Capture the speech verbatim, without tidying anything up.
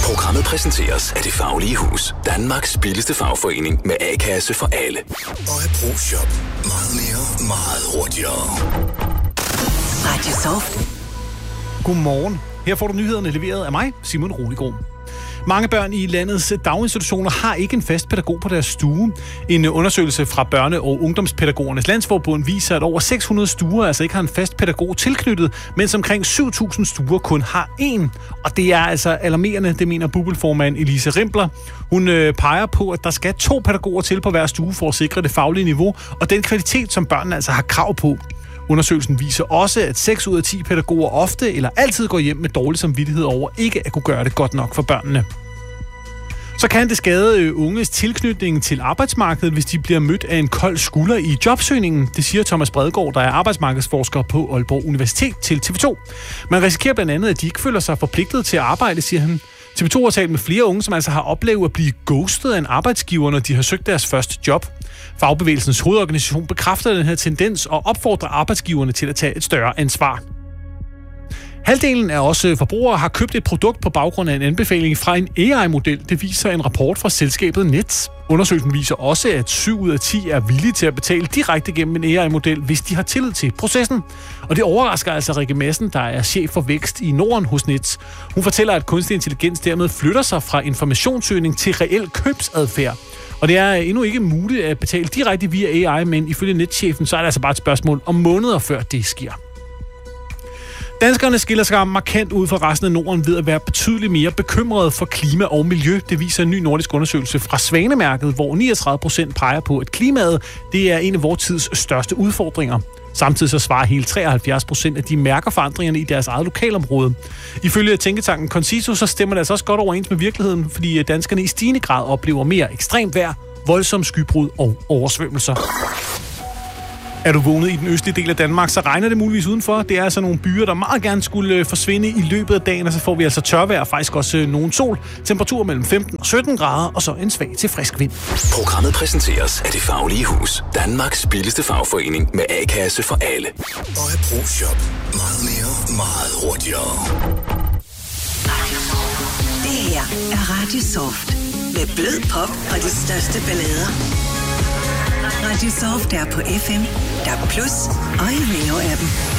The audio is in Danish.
Programmet præsenteres af Det Faglige Hus. Danmarks billigste fagforening med A-kasse for alle. Og Pro-Shop. Meget mere, meget hurtigere. Radio Soft. Godmorgen. Her får du nyhederne leveret af mig, Simon Roligård. Mange børn i landets daginstitutioner har ikke en fast pædagog på deres stue. En undersøgelse fra Børne- og Ungdomspædagogernes Landsforbund viser, at over seks hundrede stuer altså ikke har en fast pædagog tilknyttet, mens omkring syv tusind stuer kun har én. Og det er altså alarmerende, det mener Bupl-formand Elise Rimpler. Hun øh, peger på, at der skal to pædagoger til på hver stue for at sikre det faglige niveau og den kvalitet, som børnene altså har krav på. Undersøgelsen viser også, at seks ud af ti pædagoger ofte eller altid går hjem med dårlig samvittighed over ikke at kunne gøre det godt nok for børnene. Så kan det skade unges tilknytning til arbejdsmarkedet, hvis de bliver mødt af en kold skulder i jobsøgningen. Det siger Thomas Bredgaard, der er arbejdsmarkedsforsker på Aalborg Universitet, til T V to. Man risikerer blandt andet, at de ikke føler sig forpligtet til at arbejde, siger han. T V to har talt med flere unge, som altså har oplevet at blive ghostet af en arbejdsgiver, når de har søgt deres første job. Fagbevægelsens hovedorganisation bekræfter den her tendens og opfordrer arbejdsgiverne til at tage et større ansvar. Halvdelen af os forbrugere har købt et produkt på baggrund af en anbefaling fra en A I-model. Det viser en rapport fra selskabet Nets. Undersøgelsen viser også, at syv ud af ti er villige til at betale direkte gennem en A I-model, hvis de har tillid til processen. Og det overrasker altså Rikke Madsen, der er chef for vækst i Norden hos Nets. Hun fortæller, at kunstig intelligens dermed flytter sig fra informationssøgning til reel købsadfærd. Og det er endnu ikke muligt at betale direkte via A I, men ifølge netchefen, så er det altså bare et spørgsmål om måneder før det sker. Danskerne skiller sig markant ud fra resten af Norden ved at være betydeligt mere bekymrede for klima og miljø. Det viser en ny nordisk undersøgelse fra Svanemærket, hvor niogtredive procent peger på, at klimaet det er en af vores tids største udfordringer. Samtidig så svarer hele treoghalvfjerds procent af de mærker forandringerne i deres eget lokalområde. Ifølge tænketanken Conciso, så stemmer det altså også godt overens med virkeligheden, fordi danskerne i stigende grad oplever mere ekstremt vejr, voldsom skybrud og oversvømmelser. Er du vågnet i den østlige del af Danmark, så regner det muligvis udenfor. Det er altså nogle byer, der meget gerne skulle forsvinde i løbet af dagen, og så får vi altså tørvejr og faktisk også nogen sol. Temperatur mellem femten og sytten grader, og så en svag til frisk vind. Programmet præsenteres af Det Faglige Hus. Danmarks billigste fagforening med A-kasse for alle. Og Pro-Shop. Meget mere, meget hurtigere. Det her er Radio Soft. Med blød pop og de største ballader. Radio Soft er på F M, D A B plus og i Veo-appen.